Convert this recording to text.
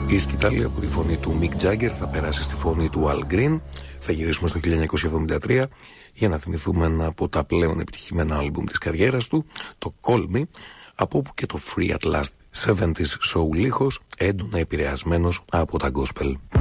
Η σκητάλη από τη φωνή του Mick Jagger θα περάσει στη φωνή του Al Green. Θα γυρίσουμε στο 1973 για να θυμηθούμε ένα από τα πλέον επιτυχημένα άλμπουμ της καριέρας του, το Call Me, από όπου και το Free at Last. 70's soul ήχος, έντονα επηρεασμένος από τα gospel.